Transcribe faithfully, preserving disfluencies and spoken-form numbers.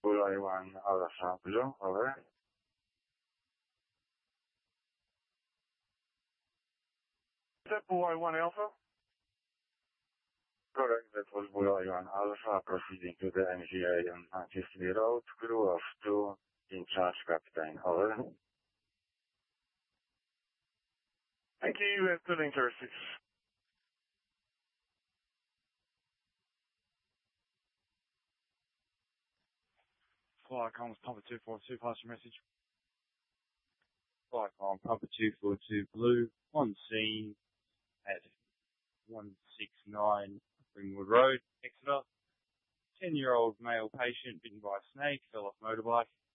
Bulai one Alpha Blue, over. Is that Bulai one Alpha? Correct, that was Bulai one Alpha proceeding to the M G A on Manchester Road, crew of two, in charge captain, over. Thank you, and good thirty-six. Flycom Papa two four two, pass your message. Flycom Papa two four two Blue, on scene at one six nine Ringwood Road, Exeter. ten-year-old male patient bitten by a snake, fell off motorbike.